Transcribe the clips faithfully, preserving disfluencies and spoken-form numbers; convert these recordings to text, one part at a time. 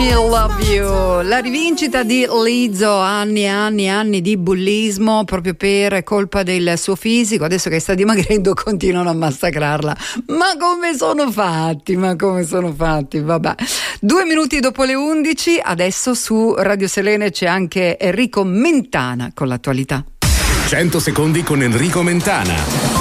Me Love You, la rivincita di Lizzo, anni e anni e anni di bullismo proprio per colpa del suo fisico. Adesso che sta dimagrendo continuano a massacrarla. Ma come sono fatti? Ma come sono fatti? Vabbè. Due minuti dopo le undici, adesso su Radio Selene c'è anche Enrico Mentana con l'attualità. cento secondi con Enrico Mentana.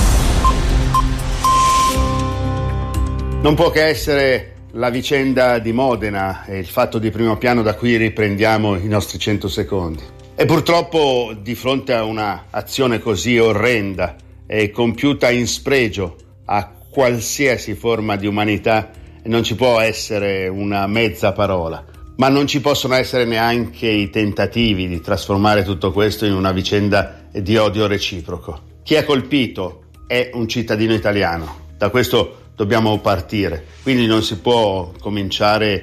Non può che essere la vicenda di Modena e il fatto di primo piano da cui riprendiamo i nostri cento secondi. E purtroppo di fronte a una azione così orrenda e compiuta in spregio a qualsiasi forma di umanità non ci può essere una mezza parola, ma non ci possono essere neanche i tentativi di trasformare tutto questo in una vicenda di odio reciproco. Chi è colpito è un cittadino italiano, da questo dobbiamo partire, quindi non si può cominciare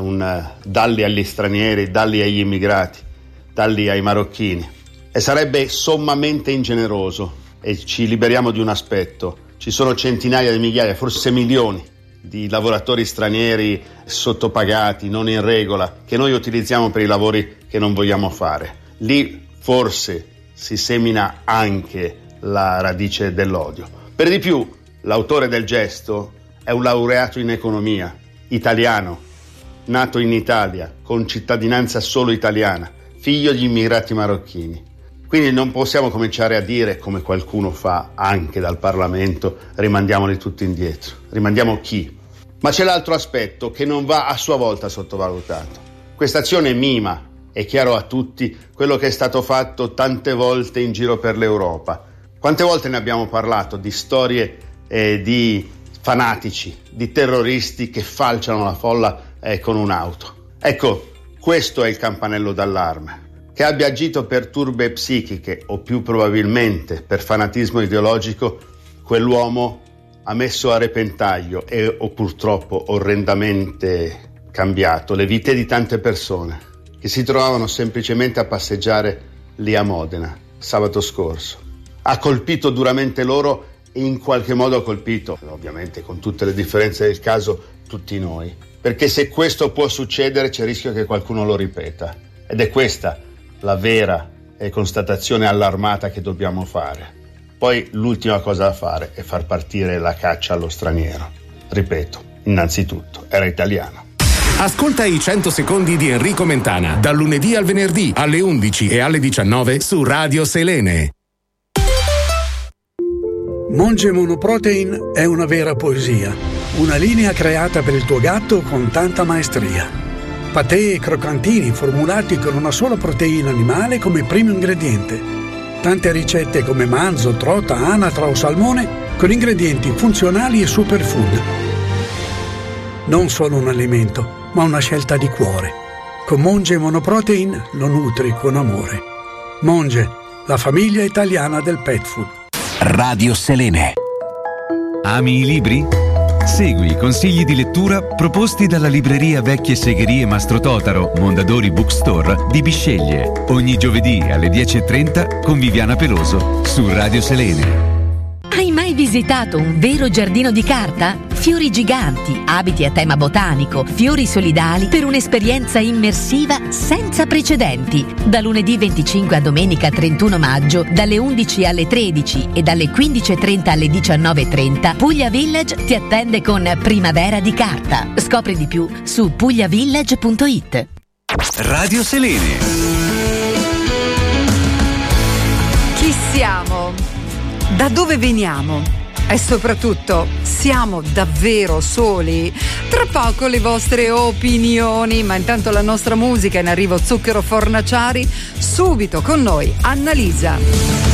un dalli agli stranieri, dalli agli immigrati, dalli ai marocchini, e sarebbe sommamente ingeneroso. E ci liberiamo di un aspetto: ci sono centinaia di migliaia, forse milioni di lavoratori stranieri sottopagati, non in regola, che noi utilizziamo per i lavori che non vogliamo fare. Lì forse si semina anche la radice dell'odio. Per di più, l'autore del gesto è un laureato in economia, italiano, nato in Italia, con cittadinanza solo italiana, figlio di immigrati marocchini. Quindi non possiamo cominciare a dire, come qualcuno fa anche dal Parlamento, rimandiamoli tutti indietro. Rimandiamo chi? Ma c'è l'altro aspetto che non va a sua volta sottovalutato. Questa azione mima, è chiaro a tutti, quello che è stato fatto tante volte in giro per l'Europa. Quante volte ne abbiamo parlato di storie eh, di fanatici, di terroristi che falciano la folla eh, con un'auto. Ecco, questo è il campanello d'allarme. Che abbia agito per turbe psichiche o più probabilmente per fanatismo ideologico, quell'uomo ha messo a repentaglio e o purtroppo orrendamente cambiato le vite di tante persone che si trovavano semplicemente a passeggiare lì a Modena sabato scorso. Ha colpito duramente loro e in qualche modo ha colpito, ovviamente con tutte le differenze del caso, tutti noi. Perché se questo può succedere c'è il rischio che qualcuno lo ripeta. Ed è questa la vera constatazione allarmata che dobbiamo fare. Poi l'ultima cosa da fare è far partire la caccia allo straniero. Ripeto, innanzitutto era italiano. Ascolta i cento secondi di Enrico Mentana, dal lunedì al venerdì alle undici e alle diciannove su Radio Selene. Monge Monoprotein è una vera poesia, una linea creata per il tuo gatto con tanta maestria. Patè e croccantini formulati con una sola proteina animale come primo ingrediente. Tante ricette come manzo, trota, anatra o salmone con ingredienti funzionali e superfood. Non solo un alimento, ma una scelta di cuore. Con Monge Monoprotein lo nutri con amore. Monge, la famiglia italiana del pet food. Radio Selene. Ami i libri? Segui i consigli di lettura proposti dalla libreria Vecchie Segherie Mastro Totaro, Mondadori Bookstore di Bisceglie. Ogni giovedì alle dieci e trenta con Viviana Peloso su Radio Selene. Hai mai visitato un vero giardino di carta? Fiori giganti, abiti a tema botanico, fiori solidali per un'esperienza immersiva senza precedenti. Da lunedì venticinque a domenica trentuno maggio, dalle undici alle tredici e dalle quindici e trenta alle diciannove e trenta, Puglia Village ti attende con Primavera di Carta. Scopri di più su pugliavillage punto it. Radio Selene. Chi siamo? Da dove veniamo? E soprattutto, siamo davvero soli? Tra poco le vostre opinioni, ma intanto la nostra musica, in arrivo Zucchero Fornaciari, subito con noi Annalisa.